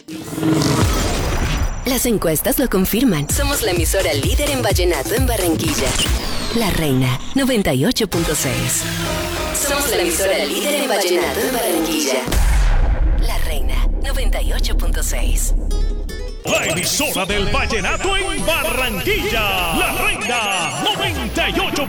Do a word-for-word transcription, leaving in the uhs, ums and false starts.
Las encuestas lo confirman. Somos la emisora líder en vallenato en Barranquilla. La Reina, noventa y ocho punto seis. Somos la emisora líder en vallenato en Barranquilla. La Reina, noventa y ocho punto seis. La emisora del vallenato en Barranquilla. La Reina, noventa y ocho